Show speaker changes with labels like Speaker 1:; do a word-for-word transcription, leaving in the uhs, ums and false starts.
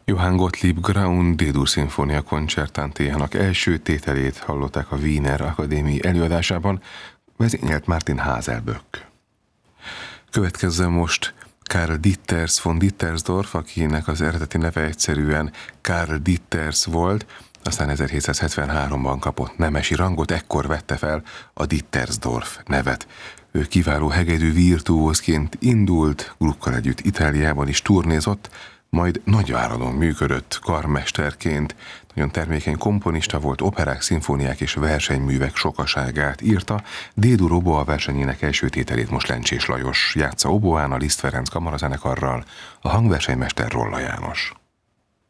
Speaker 1: Johann Gottlieb Graun D-dur szimfónia koncertántéjának első tételét hallották a Wiener Akadémiai előadásában, vezényelt Martin Haselböck. Következzen most Karl Ditters von Dittersdorf, akinek az eredeti neve egyszerűen Karl Ditters volt, aztán ezerhétszázhetvenháromban kapott nemesi rangot, ekkor vette fel a Dittersdorf nevet. Ő kiváló hegedű virtuózként indult, Gluckkal együtt Itáliában is turnézott, majd Nagyváradon működött karmesterként, nagyon termékeny komponista volt, operák, szimfóniák és versenyművek sokaságát írta. D-dur oboa versenyének első tételét most Lencsés Lajos játsza oboán, a Liszt Ferenc kamarazenekarral, a hangversenymester Rolla János.